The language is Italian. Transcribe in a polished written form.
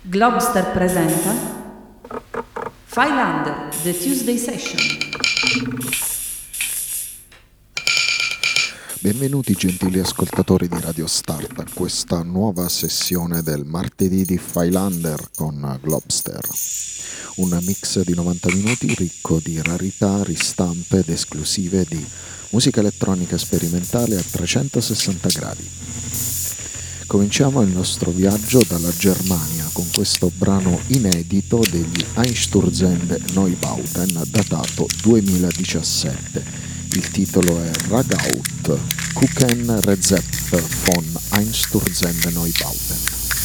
Globster presenta Philander, The Tuesday Session. Benvenuti gentili ascoltatori di Radio Start a questa nuova sessione del martedì di Philander con Globster. Un mix di 90 minuti ricco di rarità, ristampe ed esclusive di musica elettronica sperimentale a 360 gradi. Cominciamo il nostro viaggio dalla Germania con questo brano inedito degli Einstürzende Neubauten datato 2017. Il titolo è Ragout, Kuchen Rezept von Einstürzende Neubauten.